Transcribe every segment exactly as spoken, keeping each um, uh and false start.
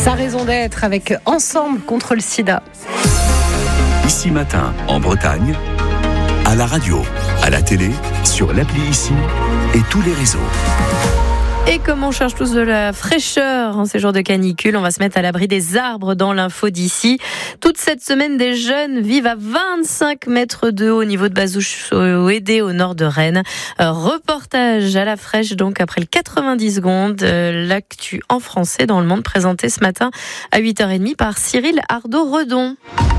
Sa raison d'être avec Ensemble contre le sida. Ici Matin, en Bretagne, à la radio, à la télé, sur l'appli Ici et tous les réseaux. Et comme on cherche tous de la fraîcheur en ces jours de canicule, on va se mettre à l'abri des arbres dans l'info d'ici. Toute cette semaine, des jeunes vivent à vingt-cinq mètres de haut au niveau de Bazouges-Souédé au nord de Rennes. Un reportage à la fraîche, donc après le quatre-vingt-dix secondes. L'actu en français dans le monde présenté ce matin à huit heures trente par Cyril Ardo-Redon.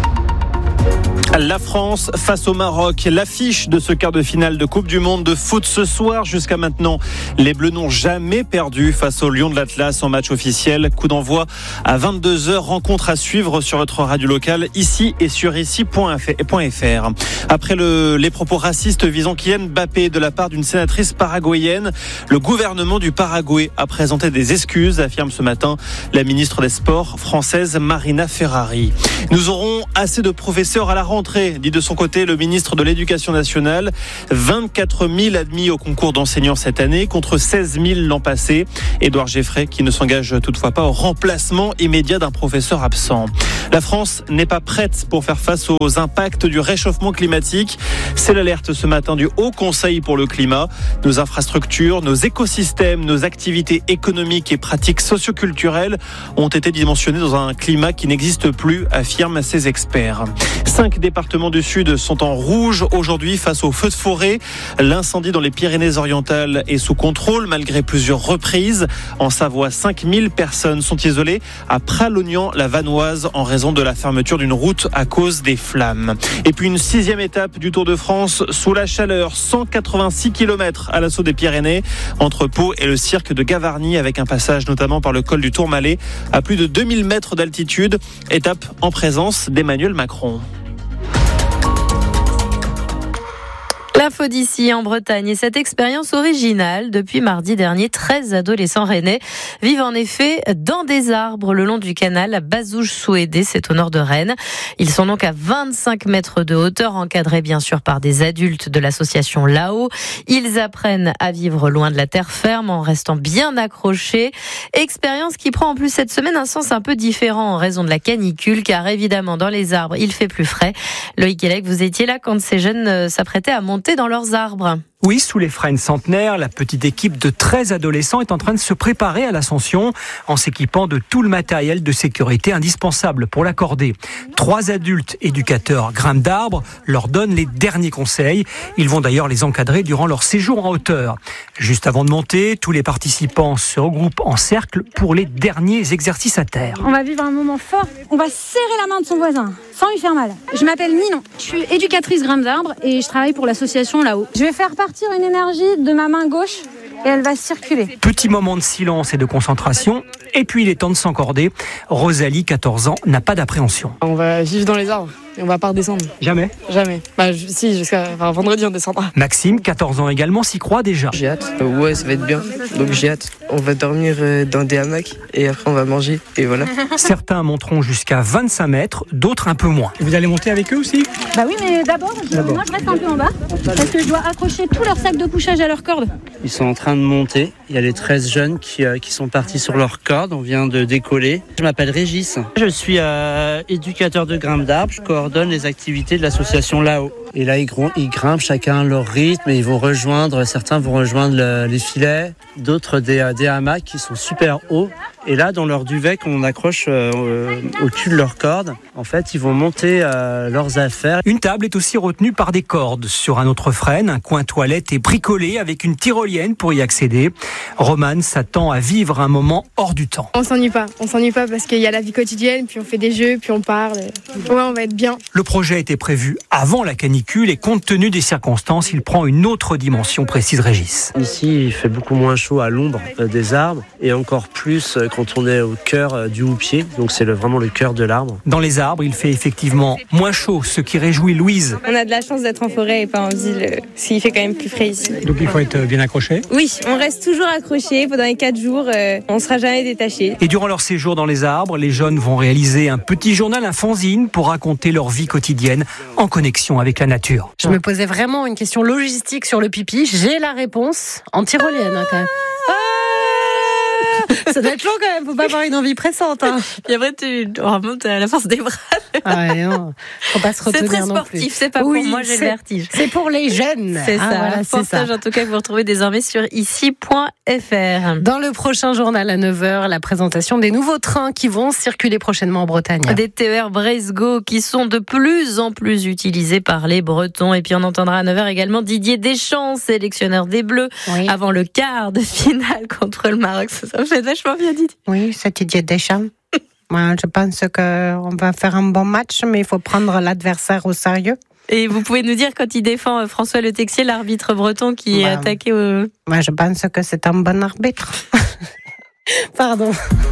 La France face au Maroc, l'affiche de ce quart de finale de Coupe du Monde de foot ce soir. Jusqu'à maintenant, les Bleus n'ont jamais perdu face aux Lions de l'Atlas en match officiel. Coup d'envoi à vingt-deux heures, rencontre à suivre sur votre radio locale, ici et sur ici point f r. Après le, les propos racistes visant Kylian Mbappé de la part d'une sénatrice paraguayenne, le gouvernement du Paraguay a présenté des excuses, affirme ce matin la ministre des Sports française Marina Ferrari. Nous aurons assez de professeurs à la rentrée, dit de son côté le ministre de l'Éducation nationale. vingt-quatre mille admis au concours d'enseignants cette année contre seize mille l'an passé. Édouard Geffray qui ne s'engage toutefois pas au remplacement immédiat d'un professeur absent. La France n'est pas prête pour faire face aux impacts du réchauffement climatique. C'est l'alerte ce matin du Haut Conseil pour le climat. Nos infrastructures, nos écosystèmes, nos activités économiques et pratiques socioculturelles ont été dimensionnés dans un climat qui n'existe plus, affirment ces experts. Cinq départements du Sud sont en rouge aujourd'hui face aux feux de forêt. L'incendie dans les Pyrénées-Orientales est sous contrôle malgré plusieurs reprises. En Savoie, cinq mille personnes sont isolées à Pralognan-la-Vanoise en raison de la fermeture d'une route à cause des flammes. Et puis une sixième étape du Tour de France sous la chaleur, cent quatre-vingt-six kilomètres à l'assaut des Pyrénées entre Pau et le cirque de Gavarnie avec un passage notamment par le col du Tourmalet à plus de deux mille mètres d'altitude. Étape en présence d'Emmanuel Macron. L'info d'ici en Bretagne et cette expérience originale. Depuis mardi dernier, treize adolescents rennais vivent en effet dans des arbres le long du canal à Bazouges-Souédé, c'est au nord de Rennes. Ils sont donc à vingt-cinq mètres de hauteur, encadrés bien sûr par des adultes de l'association Là-haut. Ils apprennent à vivre loin de la terre ferme en restant bien accrochés. Expérience qui prend en plus cette semaine un sens un peu différent en raison de la canicule, car évidemment dans les arbres il fait plus frais. Loïc Hellec, vous étiez là quand ces jeunes s'apprêtaient à monter dans leurs arbres. Oui, sous les frênes centenaires, la petite équipe de treize adolescents est en train de se préparer à l'ascension en s'équipant de tout le matériel de sécurité indispensable pour l'accorder. Trois adultes éducateurs grimpent d'arbres, leur donnent les derniers conseils. Ils vont d'ailleurs les encadrer durant leur séjour en hauteur. Juste avant de monter, tous les participants se regroupent en cercle pour les derniers exercices à terre. On va vivre un moment fort. On va serrer la main de son voisin sans lui faire mal. Je m'appelle Ninon. Je suis éducatrice grimpe d'arbres et je travaille pour l'association Là-haut. Je vais faire partie une énergie de ma main gauche et elle va circuler. Petit moment de silence et de concentration, et puis il est temps de s'encorder. Rosalie, quatorze ans, n'a pas d'appréhension. On va vivre dans les arbres et on va pas redescendre. Jamais Jamais. Bah je, si, jusqu'à enfin, vendredi on descendra. Maxime, quatorze ans également, s'y croit déjà. J'ai hâte. Euh, ouais, ça va être bien. Donc j'ai hâte. On va dormir euh, dans des hamacs et après on va manger et voilà. Certains monteront jusqu'à vingt-cinq mètres, d'autres un peu moins. Vous allez monter avec eux aussi ? Bah oui, mais d'abord, je, moi je reste un peu en bas parce que je dois accrocher tous leurs sacs de couchage à leur corde. Ils sont en train de monter. Il y a les treize jeunes qui, euh, qui sont partis sur leur corde. On vient de décoller. Je m'appelle Régis. Je suis euh, éducateur de grimpe d'arbres. Je coordonne les activités de l'association Là-haut. Et là, ils, gr- ils grimpent chacun à leur rythme et ils vont rejoindre, certains vont rejoindre le, les filets, d'autres des, des hamacs qui sont super hauts. Et là, dans leur duvet qu'on accroche euh, au cul de leur corde, en fait, ils vont monter euh, leurs affaires. Une table est aussi retenue par des cordes. Sur un autre frêne, un coin toilette est bricolé avec une tyrolienne pour y accéder. Romane s'attend à vivre un moment hors du temps. On s'ennuie pas, on s'ennuie pas parce qu'il y a la vie quotidienne, puis on fait des jeux, puis on parle. Ouais, on va être bien. Le projet était prévu avant la canicule et compte tenu des circonstances, il prend une autre dimension, précise Régis. Ici, il fait beaucoup moins chaud à l'ombre euh, des arbres et encore plus euh, quand on est au cœur euh, du houppier. Donc c'est le, vraiment le cœur de l'arbre. Dans les arbres, il fait effectivement moins chaud, ce qui réjouit Louise. On a de la chance d'être en forêt et pas en ville, s'il fait quand même plus frais ici. Donc il faut être bien accroché ? Oui, on reste toujours accroché pendant les quatre jours, euh, on ne sera jamais détaché. Et durant leur séjour dans les arbres, les jeunes vont réaliser un petit journal, un fanzine pour raconter leur vie quotidienne en connexion avec la nature. Je me posais vraiment une question logistique sur le pipi. J'ai la réponse en tyrolienne hein, quand même. Ah Ça doit être long quand même, faut pas avoir une envie pressante. Hein. Et après, tu remontes à la force des bras. Ah ouais, non, faut pas se retenir. C'est très non sportif, plus. c'est pas oui, pour moi, j'ai le vertige. C'est pour les jeunes. C'est ah, ça. Voilà, c'est ça. En tout cas, que vous retrouvez désormais sur ici point f r. Dans le prochain journal à neuf heures, la présentation des nouveaux trains qui vont circuler prochainement en Bretagne. Des T E R Breizego qui sont de plus en plus utilisés par les Bretons. Et puis on entendra à neuf heures également Didier Deschamps, sélectionneur des Bleus, oui. avant le quart de finale contre le Maroc. Ça me fait vachement bien, Didier. Oui, c'est Didier Deschamps. Moi, je pense qu'on va faire un bon match, mais il faut prendre l'adversaire au sérieux. Et vous pouvez nous dire quand il défend François Le Texier, l'arbitre breton qui bah, est attaqué au... Moi, je pense que c'est un bon arbitre. Pardon.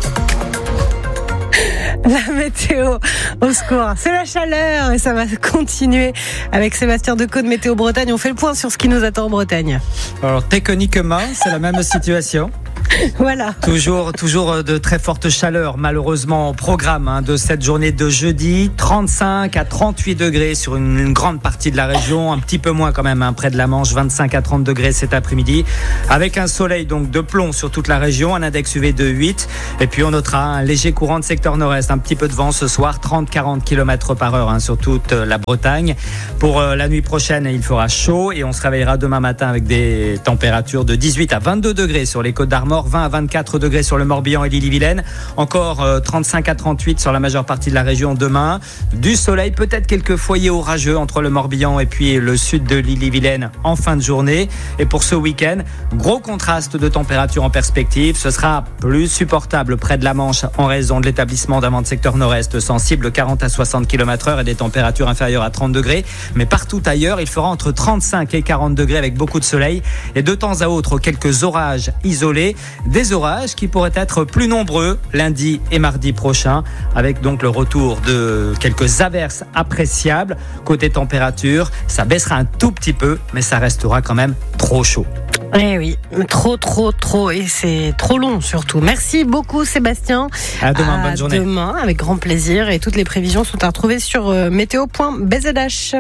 La météo, au secours. C'est la chaleur et ça va continuer avec Sébastien Decaux de Météo Bretagne. On fait le point sur ce qui nous attend en Bretagne. Alors, techniquement, c'est la même situation. Voilà. Toujours, toujours de très fortes chaleurs, malheureusement, au programme hein, de cette journée de jeudi. trente-cinq à trente-huit degrés sur une, une grande partie de la région, un petit peu moins quand même, hein, près de la Manche, vingt-cinq à trente degrés cet après-midi. Avec un soleil donc de plomb sur toute la région, un index U V de huit. Et puis on notera un léger courant de secteur nord-est, un petit peu de vent ce soir, trente à quarante kilomètres par heure hein, sur toute la Bretagne. Pour euh, la nuit prochaine, il fera chaud et on se réveillera demain matin avec des températures de dix-huit à vingt-deux degrés sur les Côtes d'Armor, vingt à vingt-quatre degrés sur le Morbihan et l'Ille-et-Vilaine. Encore euh, trente-cinq à trente-huit sur la majeure partie de la région demain. Du soleil, peut-être quelques foyers orageux entre le Morbihan et puis le sud de l'Ille-et-Vilaine en fin de journée. Et pour ce week-end, gros contraste de température en perspective. Ce sera plus supportable près de la Manche en raison de l'établissement d'un vent de secteur nord-est sensible quarante à soixante kilomètres heure et des températures inférieures à trente degrés. Mais partout ailleurs, il fera entre trente-cinq et quarante degrés avec beaucoup de soleil. Et de temps à autre, quelques orages isolés. Des orages qui pourraient être plus nombreux lundi et mardi prochain, avec donc le retour de quelques averses appréciables. Côté température, ça baissera un tout petit peu, mais ça restera quand même trop chaud. Eh oui, trop, trop, trop, et c'est trop long surtout. Merci beaucoup Sébastien. À demain, à bonne journée. Demain, avec grand plaisir, et toutes les prévisions sont à retrouver sur météo point b z h.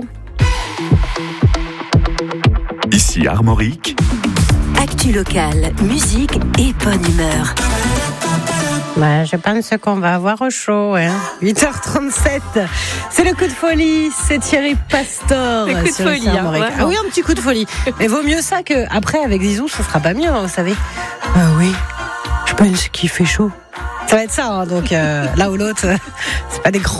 Ici Armorique. Actu locale, musique et bonne humeur. Bah, je pense qu'on va avoir au chaud. Hein. huit heures trente-sept, c'est le coup de folie, c'est Thierry Pastor. Le coup de folie, hein, ah oui, un petit coup de folie. Mais vaut mieux ça qu'après, avec Zizou, ça sera pas mieux, hein, vous savez. Ah oui, je pense qu'il fait chaud. Ça va être ça, hein, donc euh, l'un ou l'autre, c'est pas des grands.